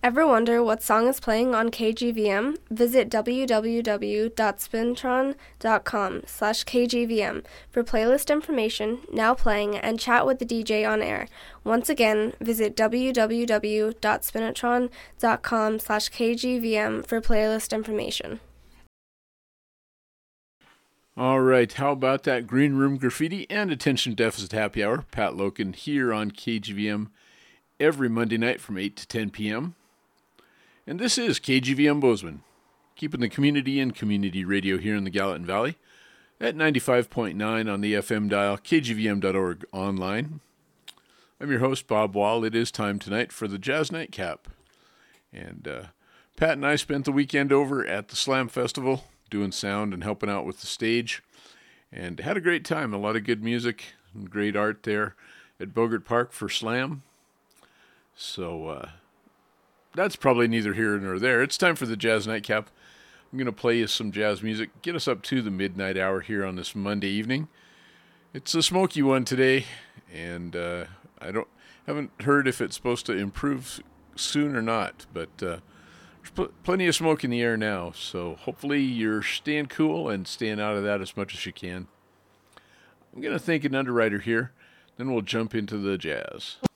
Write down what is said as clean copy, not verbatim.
Ever wonder what song is playing on KGVM? Visit www.spintron.com/KGVM for playlist information, now playing, and chat with the DJ on air. Once again, visit www.spintron.com/KGVM for playlist information. All right, how about that Green Room Graffiti and Attention Deficit Happy Hour? Pat Loken here on KGVM every Monday night from 8 to 10 p.m. And this is KGVM Bozeman, keeping the community in community radio here in the Gallatin Valley at 95.9 on the FM dial, kgvm.org online. I'm your host, Bob Wall. It is time tonight for the Jazz Nightcap. And Pat and I spent the weekend over at the Slam Festival doing sound and helping out with the stage, and had a great time. A lot of good music and great art there at Bogart Park for Slam. So that's probably neither here nor there. It's time for the Jazz Nightcap. I'm going to play you some jazz music, get us up to the midnight hour here on this Monday evening. It's a smoky one today, and I haven't heard if it's supposed to improve soon or not, but there's plenty of smoke in the air now, so hopefully you're staying cool and staying out of that as much as you can. I'm going to thank an underwriter here, then we'll jump into the jazz.